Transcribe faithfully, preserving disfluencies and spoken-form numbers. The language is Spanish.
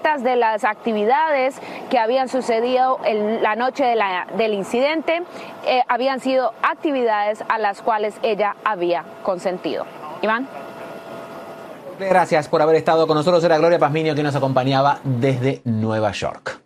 muchas de las actividades que habían sucedido en la noche de la, del incidente eh, habían sido actividades a las cuales ella había consentido. Iván. Gracias por haber estado con nosotros. Era Gloria Pazmiño, que nos acompañaba desde Nueva York.